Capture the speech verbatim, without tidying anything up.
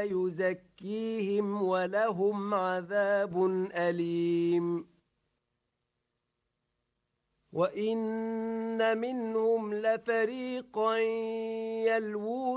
يزكيهم ولهم عذاب أليم وإن منهم لفريقا يلوون